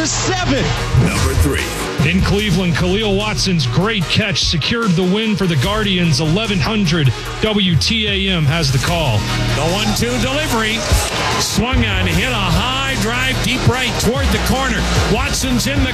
to 7. Number 3. In Cleveland, Khalil Watson's great catch secured the win for the Guardians. 1100 WTAM has the call. The 1-2 delivery. Swung on, hit a high drive deep right toward the corner. Watson's in the